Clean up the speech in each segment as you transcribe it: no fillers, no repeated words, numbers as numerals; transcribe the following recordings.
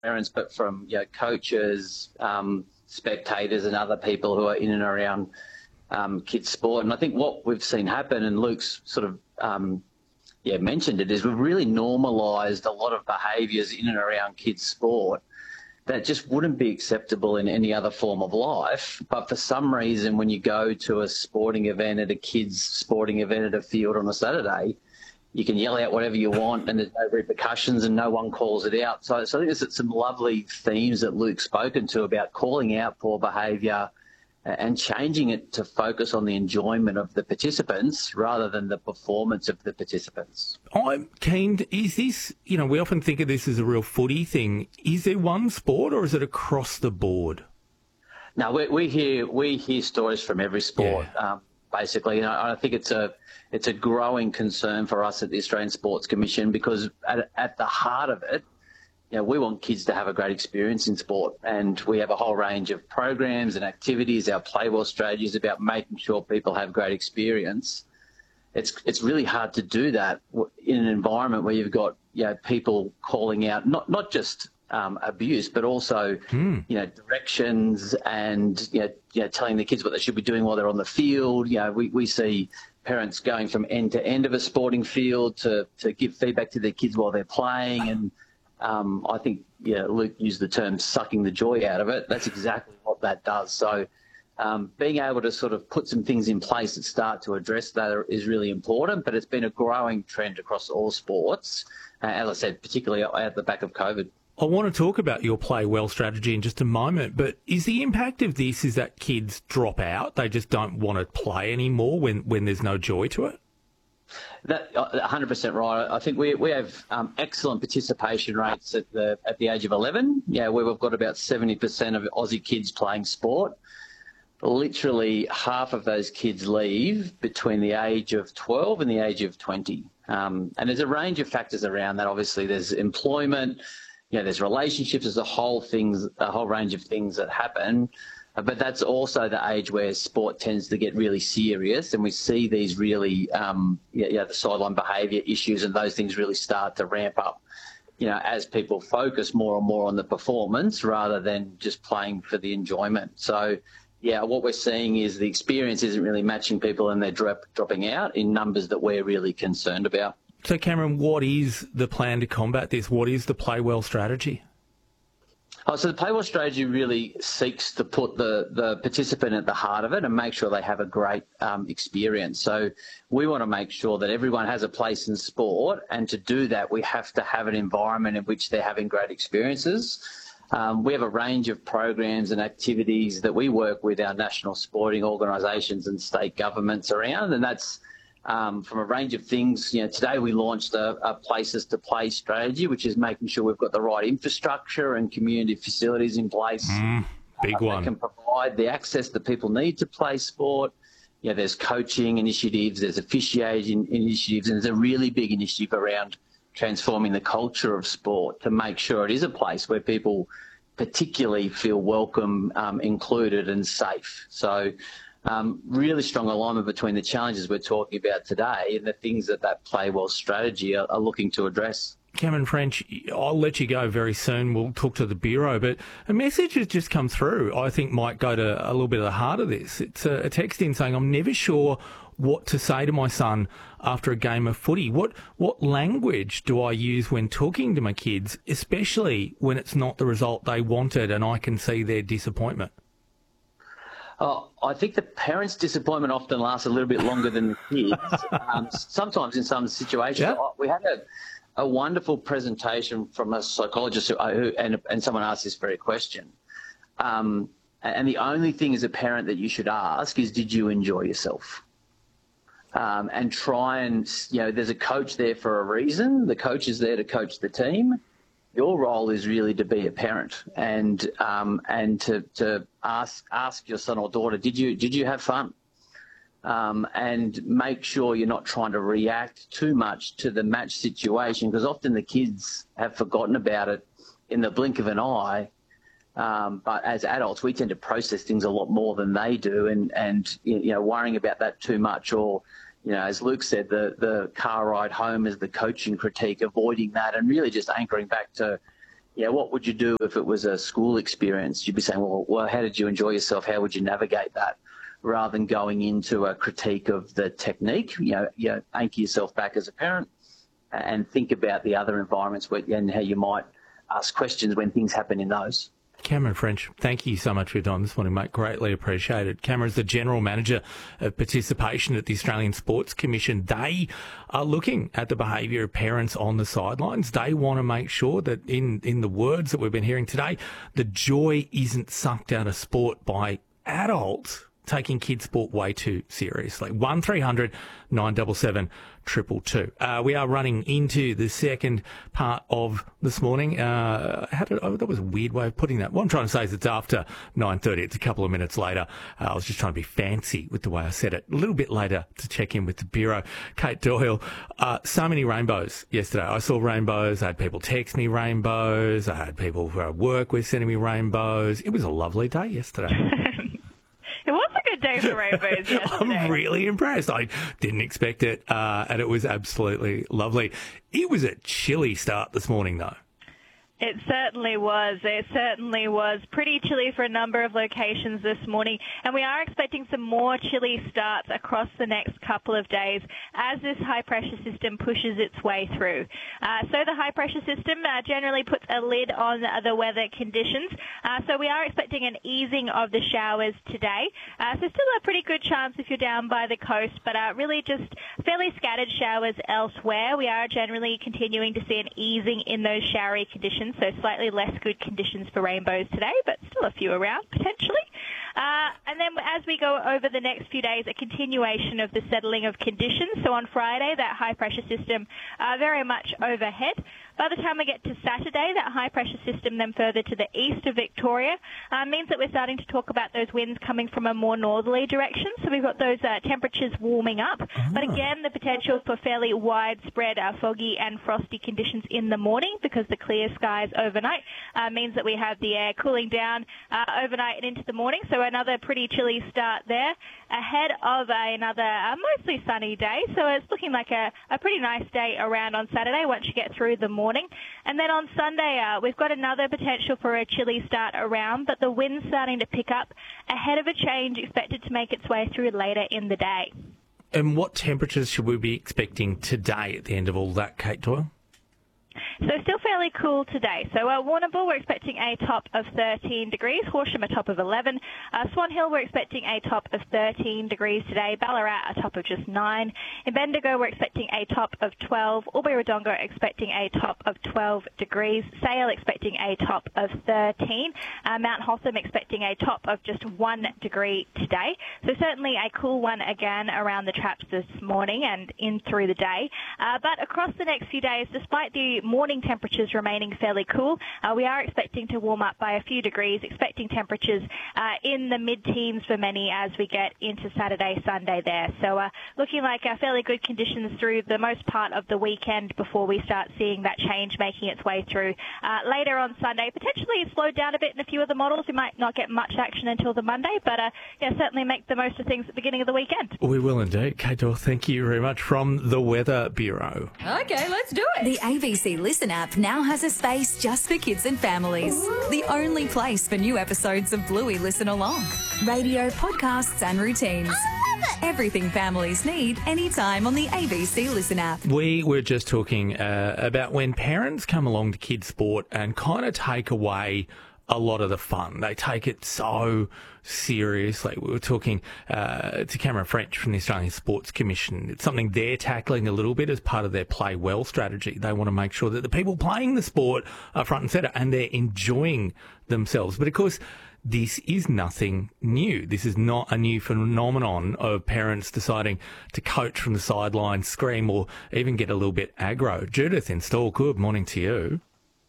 parents, but from coaches, spectators, and other people who are in and around kids' sport. And I think what we've seen happen, and Luke's sort of mentioned it, is we've really normalised a lot of behaviours in and around kids' sport that just wouldn't be acceptable in any other form of life. But for some reason, when you go to a sporting event, at a kids' sporting event at a field on a Saturday, you can yell out whatever you want and there's no repercussions and no one calls it out. So I think there's some lovely themes that Luke's spoken to about calling out poor behaviour and changing it to focus on the enjoyment of the participants rather than the performance of the participants. I'm keen, is this, we often think of this as a real footy thing. Is there one sport or is it across the board? No, we hear stories from every sport, basically. I think it's a growing concern for us at the Australian Sports Commission because at the heart of it, we want kids to have a great experience in sport, and we have a whole range of programs and activities. Our Play Well strategy is about making sure people have great experience. It's really hard to do that in an environment where you've got people calling out not just abuse, but also directions and telling the kids what they should be doing while they're on the field. We see parents going from end to end of a sporting field to give feedback to their kids while they're playing, and I think Luke used the term sucking the joy out of it. That's exactly what that does. So being able to sort of put some things in place that start to address that is really important, but it's been a growing trend across all sports, as I said, particularly at the back of COVID. I want to talk about your Play Well strategy in just a moment, but is the impact of this is that kids drop out? They just don't want to play anymore when there's no joy to it? That 100% right. I think we have excellent participation rates at the age of 11. Where we've got about 70% of Aussie kids playing sport. Literally half of those kids leave between the age of 12 and the age of 20. And there's a range of factors around that. Obviously, there's employment, there's relationships, there's a whole range of things that happen. But that's also the age where sport tends to get really serious, and we see these really, the sideline behaviour issues and those things really start to ramp up, as people focus more and more on the performance rather than just playing for the enjoyment. So, what we're seeing is the experience isn't really matching people and they're dropping out in numbers that we're really concerned about. So, Cameron, what is the plan to combat this? What is the Play Well strategy? So the Play Well strategy really seeks to put the participant at the heart of it and make sure they have a great experience. So we want to make sure that everyone has a place in sport, and to do that we have to have an environment in which they're having great experiences. We have a range of programs and activities that we work with our national sporting organisations and state governments around, and that's from a range of things. Today we launched a Places to Play strategy, which is making sure we've got the right infrastructure and community facilities in place. Big one. That can provide the access that people need to play sport. There's coaching initiatives, there's officiating initiatives, and there's a really big initiative around transforming the culture of sport to make sure it is a place where people particularly feel welcome, included and safe. So really strong alignment between the challenges we're talking about today and the things that Play Well strategy are looking to address. Cameron French, I'll let you go very soon. We'll talk to the Bureau, but a message has just come through I think might go to a little bit of the heart of this. It's a text in saying, I'm never sure what to say to my son after a game of footy. What language do I use when talking to my kids, especially when it's not the result they wanted and I can see their disappointment? I think the parents' disappointment often lasts a little bit longer than the kids. Sometimes in some situations. Yeah. We had a wonderful presentation from a psychologist and someone asked this very question. And the only thing as a parent that you should ask is, did you enjoy yourself? And try and, there's a coach there for a reason. The coach is there to coach the team. Your role is really to be a parent and to ask your son or daughter, did you have fun? And make sure you're not trying to react too much to the match situation, because often the kids have forgotten about it in the blink of an eye. But as adults, we tend to process things a lot more than they do, and worrying about that too much, or as Luke said, the car ride home is the coaching critique, avoiding that and really just anchoring back to, what would you do if it was a school experience? You'd be saying, well, how did you enjoy yourself? How would you navigate that? Rather than going into a critique of the technique, anchor yourself back as a parent and think about the other environments and how you might ask questions when things happen in those. Cameron French, thank you so much for your time this morning, mate. Greatly appreciated. Cameron's the General Manager of Participation at the Australian Sports Commission. They are looking at the behaviour of parents on the sidelines. They want to make sure that in the words that we've been hearing today, the joy isn't sucked out of sport by adults taking kids' sport way too seriously. 1300 977 222. We are running into the second part of this morning. That was a weird way of putting that. What I'm trying to say is it's after 9:30. It's a couple of minutes later. I was just trying to be fancy with the way I said it. A little bit later to check in with the Bureau. Kate Doyle, so many rainbows yesterday. I saw rainbows. I had people text me rainbows. I had people who I work with sending me rainbows. It was a lovely day yesterday. It was a good day for rainbows yesterday. I'm really impressed. I didn't expect it, and it was absolutely lovely. It was a chilly start this morning, though. It certainly was. It certainly was pretty chilly for a number of locations this morning, and we are expecting some more chilly starts across the next couple of days as this high-pressure system pushes its way through. So the high-pressure system generally puts a lid on the weather conditions, so we are expecting an easing of the showers today. So still a pretty good chance if you're down by the coast, but really just fairly scattered showers elsewhere. We are generally continuing to see an easing in those showery conditions. So slightly less good conditions for rainbows today, but still a few around potentially. And then as we go over the next few days, a continuation of the settling of conditions. So on Friday, that high-pressure system very much overhead. By the time we get to Saturday, that high-pressure system then further to the east of Victoria means that we're starting to talk about those winds coming from a more northerly direction. So we've got those temperatures warming up. But again, the potential for fairly widespread foggy and frosty conditions in the morning because the clear skies overnight means that we have the air cooling down overnight and into the morning. So another pretty chilly start there ahead of another mostly sunny day. So it's looking like a pretty nice day around on Saturday once you get through the morning. And then on Sunday, we've got another potential for a chilly start around, but the wind's starting to pick up ahead of a change expected to make its way through later in the day. And what temperatures should we be expecting today at the end of all that, Kate Doyle? So still fairly cool today. So Warrnambool, we're expecting a top of 13 degrees. Horsham, a top of 11. Swan Hill, we're expecting a top of 13 degrees today. Ballarat, a top of just 9. In Bendigo, we're expecting a top of 12. Albury-Wodonga, expecting a top of 12 degrees. Sale, expecting a top of 13. Mount Hotham, expecting a top of just 1 degree today. So certainly a cool one again around the traps this morning and in through the day. But across the next few days, despite the morning temperatures remaining fairly cool, we are expecting to warm up by a few degrees, expecting temperatures in the mid-teens for many as we get into Saturday, Sunday there. So looking like fairly good conditions through the most part of the weekend before we start seeing that change making its way through. Later on Sunday, potentially slowed down a bit in a few of the models. We might not get much action until the Monday, but certainly make the most of things at the beginning of the weekend. We will indeed. Kate Doyle, thank you very much from the Weather Bureau. Okay, let's do it. The ABC Listen app now has a space just for kids and families. The only place for new episodes of Bluey Listen Along. Radio, podcasts and routines. Everything families need anytime on the ABC Listen app. We were just talking about when parents come along to kids' sport and kind of take away a lot of the fun. They take it so seriously. We were talking to Cameron French from the Australian Sports Commission. It's something they're tackling a little bit as part of their Play Well strategy. They want to make sure that the people playing the sport are front and centre and they're enjoying themselves. But of course, this is nothing new. This is not a new phenomenon of parents deciding to coach from the sidelines, scream, or even get a little bit aggro. Judith in Stawell, good morning to you.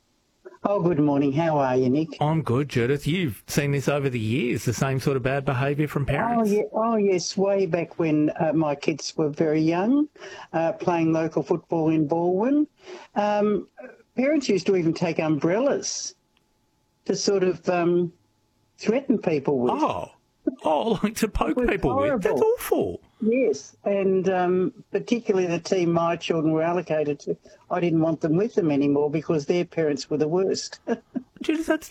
Oh, good morning. How are you, Nick? I'm good, Judith. You've seen this over the years, the same sort of bad behaviour from parents. Oh, yes. Way back when my kids were very young, playing local football in Baldwin. Parents used to even take umbrellas to sort of threaten people with. Oh, like to poke people with? That's awful. Yes, and particularly the team my children were allocated to, I didn't want them with them anymore because their parents were the worst. Judith, that's